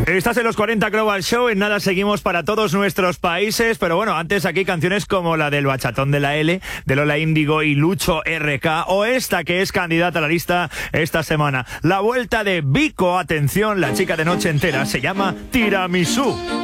Estás en los 40 Global Show, en nada seguimos para todos nuestros países, pero bueno, antes aquí canciones como la del Bachatón de la L, de Lola Índigo y Lucho RK, o esta que es candidata a la lista esta semana, la vuelta de Vico, atención, la chica de Noche Entera, se llama Tiramisú.